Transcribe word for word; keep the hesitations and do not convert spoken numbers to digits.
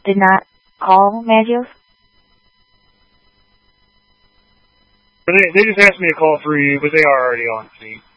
did not call Maggios? But they, they just asked me to call through you, but they are already on to me.